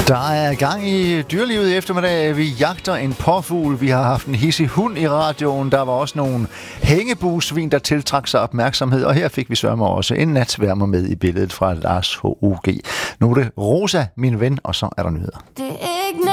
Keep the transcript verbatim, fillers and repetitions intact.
Der er gang i dyrelivet i eftermiddag. Vi jagter en påfugl. Vi har haft en hissig hund i radioen. Der var også nogle hængebusvin, der tiltrak sig opmærksomhed. Og her fik vi sørme også en natsværmer med i billedet fra Lars H O G. Nu er det Rosa, min ven, og så er der nyheder. Det er ikke